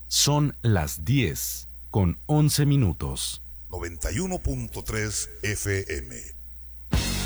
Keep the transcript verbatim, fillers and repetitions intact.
Son las diez con once minutos. noventa y uno punto tres F M.